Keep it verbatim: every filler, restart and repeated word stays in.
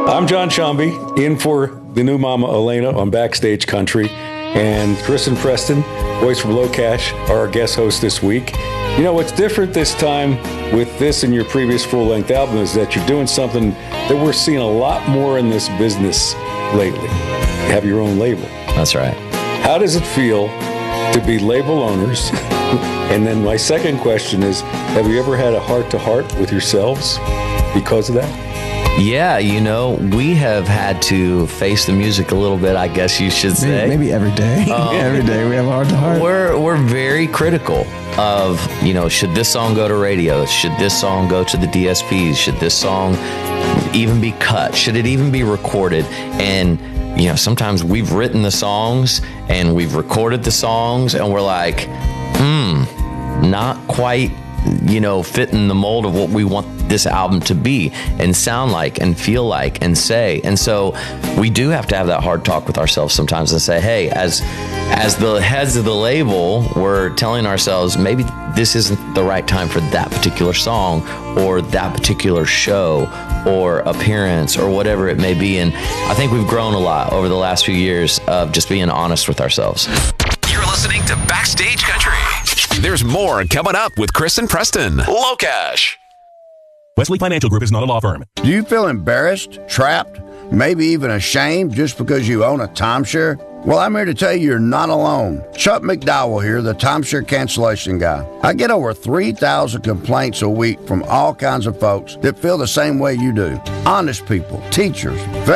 I'm John Shambi, in for the new Mama Elena on Backstage Country, and Kristen Preston, voice from Locash, are our guest host this week. You know, what's different this time with this and your previous full-length album is that you're doing something that we're seeing a lot more in this business lately. You have your own label. That's right. How does it feel to be label owners? And then my second question is, have you ever had a heart-to-heart with yourselves because of that? Yeah, you know, we have had to face the music a little bit, I guess you should say. Maybe, maybe every day. Um, every day we have a heart-to-heart. We're, we're very critical of, you know, should this song go to radio? Should this song go to the D S Ps? Should this song even be cut? Should it even be recorded? And, you know, sometimes we've written the songs and we've recorded the songs and we're like, hmm, not quite, you know, fitting the mold of what we want this album to be and sound like and feel like and say. And so we do have to have that hard talk with ourselves sometimes and say, hey, as as the heads of the label, we're telling ourselves maybe this isn't the right time for that particular song or that particular show or appearance or whatever it may be. And I think we've grown a lot over the last few years of just being honest with ourselves. You're listening to Backstage Country. There's more coming up with Chris and Preston. Locash. Wesley Financial Group is not a law firm. Do you feel embarrassed, trapped, maybe even ashamed just because you own a timeshare? Well, I'm here to tell you you're not alone. Chuck McDowell here, the timeshare cancellation guy. I get over three thousand complaints a week from all kinds of folks that feel the same way you do. Honest people, teachers,